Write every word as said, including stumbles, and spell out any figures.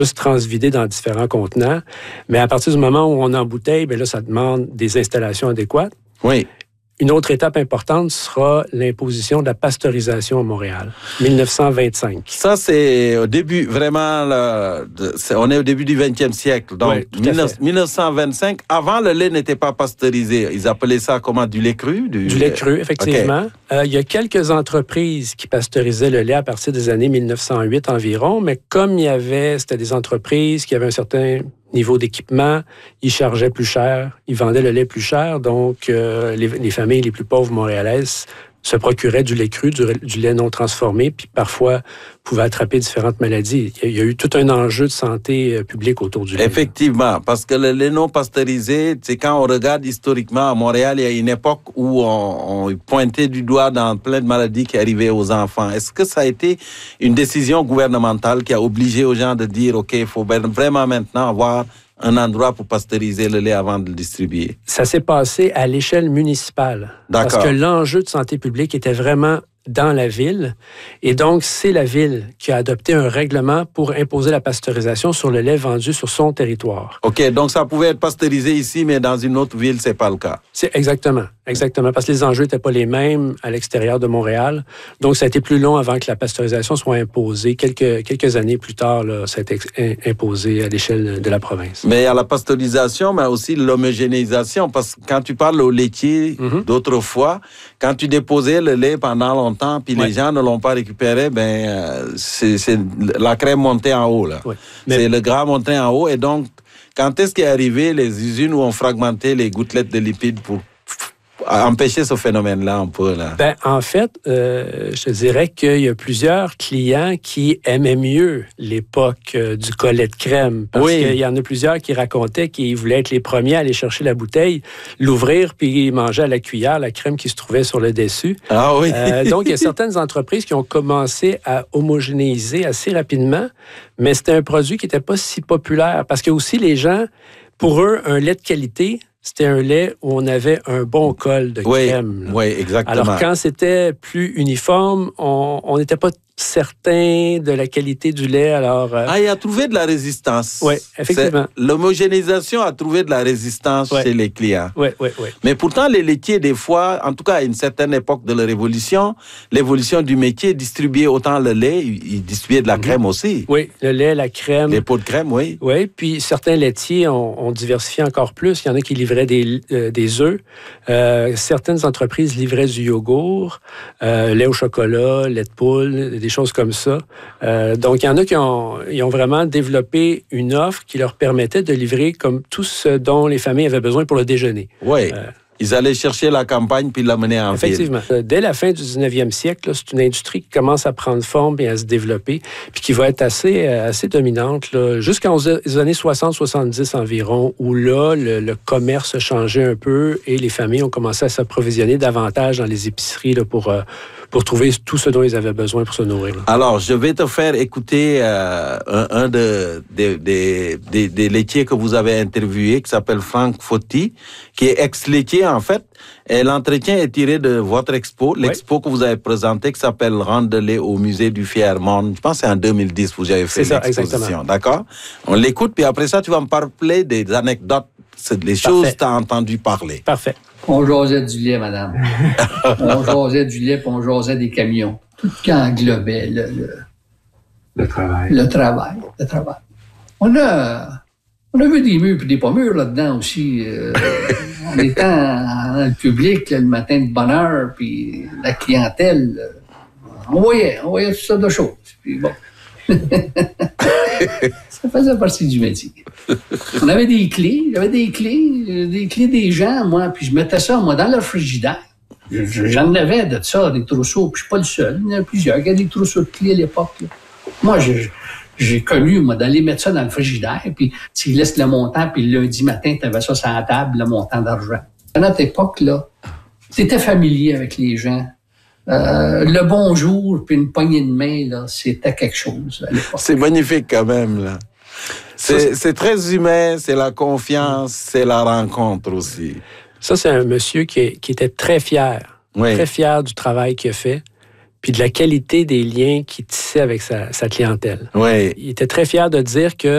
juste transvider dans différents contenants. Mais à partir du moment où on embouteille, bien là, ça demande des installations adéquates. Oui. Une autre étape importante sera l'imposition de la pasteurisation à Montréal, dix-neuf cent vingt-cinq. Ça, c'est au début, vraiment, là, c'est, on est au début du vingtième siècle. Donc, oui, dix-neuf cent vingt-cinq, avant, le lait n'était pas pasteurisé. Ils appelaient ça comment? Du lait cru? Du, du lait cru, effectivement. Okay. Euh, il y a quelques entreprises qui pasteurisaient le lait à partir des années mille neuf cent huit environ, mais comme il y avait, c'était des entreprises qui avaient un certain niveau d'équipement, ils chargeaient plus cher, ils vendaient le lait plus cher, donc euh, les, les familles les plus pauvres montréalaises se procuraient du lait cru, du, du lait non transformé, puis parfois pouvaient attraper différentes maladies. Il y a, il y a eu tout un enjeu de santé euh, publique autour du lait. Effectivement, parce que le lait non pasteurisé, c'est quand on regarde historiquement à Montréal, il y a une époque où on, on pointait du doigt dans plein de maladies qui arrivaient aux enfants. Est-ce que ça a été une décision gouvernementale qui a obligé aux gens de dire, OK, il faut vraiment maintenant avoir un endroit pour pasteuriser le lait avant de le distribuer? Ça s'est passé à l'échelle municipale. D'accord. Parce que l'enjeu de santé publique était vraiment dans la ville. Et donc, c'est la ville qui a adopté un règlement pour imposer la pasteurisation sur le lait vendu sur son territoire. OK, donc ça pouvait être pasteurisé ici, mais dans une autre ville, c'est pas le cas. C'est exactement, exactement, parce que les enjeux n'étaient pas les mêmes à l'extérieur de Montréal. Donc, ça a été plus long avant que la pasteurisation soit imposée. Quelques, quelques années plus tard, là, ça a été imposé à l'échelle de la province. Mais il y a la pasteurisation, mais aussi l'homogénéisation, parce que quand tu parles aux laitiers mm-hmm. d'autrefois, quand tu déposais le lait pendant longtemps, temps, puis ouais. les gens ne l'ont pas récupéré, ben euh, c'est, c'est la crème montée en haut, là. Ouais. Mais... C'est le gras monté en haut, et donc, quand est-ce qu'est arrivé les usines où on fragmentait les gouttelettes de lipides pour empêcher ce phénomène-là un peu, là? Ben, en fait, euh, je te dirais qu'il y a plusieurs clients qui aimaient mieux l'époque euh, du collet de crème. Parce oui. qu'il y en a plusieurs qui racontaient qu'ils voulaient être les premiers à aller chercher la bouteille, l'ouvrir, puis manger à la cuillère la crème qui se trouvait sur le dessus. Ah oui! euh, donc, il y a certaines entreprises qui ont commencé à homogénéiser assez rapidement, mais c'était un produit qui n'était pas si populaire. Parce que aussi, les gens, pour eux, un lait de qualité, c'était un lait où on avait un bon col de oui, crème. Là. Oui, exactement. Alors, quand c'était plus uniforme, on n'était pas certain de la qualité du lait. Alors, euh... Ah, il a trouvé de la résistance. Oui, effectivement. C'est, l'homogénéisation a trouvé de la résistance ouais. chez les clients. Oui, oui, oui. Mais pourtant, les laitiers, des fois, en tout cas à une certaine époque de la Révolution, l'évolution du métier, distribuer autant le lait, ils distribuaient de la mm-hmm. crème aussi. Oui, le lait, la crème. Les pots de crème, oui. Oui, puis certains laitiers ont, ont diversifié encore plus. Il y en a qui livraient des, euh, des œufs. Euh, certaines entreprises livraient du yogourt, euh, lait au chocolat, lait de poule, des choses comme ça. Euh, donc, il y en a qui ont, ils ont vraiment développé une offre qui leur permettait de livrer comme tout ce dont les familles avaient besoin pour le déjeuner. Oui. Euh, Ils allaient chercher la campagne puis l'amener en Effectivement. ville. Effectivement. Dès la fin du dix-neuvième siècle, là, c'est une industrie qui commence à prendre forme et à se développer, puis qui va être assez, assez dominante là, jusqu'aux années soixante soixante-dix environ, où là, le, le commerce a changé un peu et les familles ont commencé à s'approvisionner davantage dans les épiceries là, pour, euh, pour trouver tout ce dont ils avaient besoin pour se nourrir. Là. Alors, je vais te faire écouter euh, un, un de, de, de, de, des laitiers que vous avez interviewé, qui s'appelle Franck Fauty, qui est ex-laitier en fait. Et l'entretien est tiré de votre expo, l'expo oui. que vous avez présentée, qui s'appelle Rente de lait au musée du Fier-Monde. Je pense que c'est en deux mille dix que vous avez fait c'est l'exposition. Ça, exactement. D'accord? On l'écoute, puis après ça, tu vas me parler des anecdotes, des choses que tu as entendu parler. Parfait. On jasait du lait, madame. On jasait du lait, puis on jasait des camions. Tout ce qui englobait le, le, le travail. Le travail. Le travail. On a... On a vu des murs et des pas mûrs là-dedans aussi. Euh, en étant dans le public là, le matin de bonne heure, puis la clientèle, euh, on voyait, on voyait toutes sortes de choses. Puis bon. Ça faisait partie du métier. On avait des clés, j'avais des clés, des clés des gens, moi, puis je mettais ça, moi, dans le frigidaire. J'en avais de ça, des trousseaux, puis je suis pas le seul. Il y en a plusieurs. Il y a des trousseaux de clés à l'époque. Là. Moi, je... J'ai connu, moi, d'aller mettre ça dans le frigidaire, puis tu laisses le montant, puis le lundi matin, tu avais ça sur la table, le montant d'argent. À notre époque, là, tu étais familier avec les gens. Euh, le bonjour, puis une poignée de main, là, c'était quelque chose à l'époque. C'est magnifique quand même, là. C'est, c'est très humain, c'est la confiance, c'est la rencontre aussi. Ça, c'est un monsieur qui, est, qui était très fier, oui. très fier du travail qu'il a fait, puis de la qualité des liens qu'il tissait avec sa, sa clientèle. Oui. Il était très fier de dire que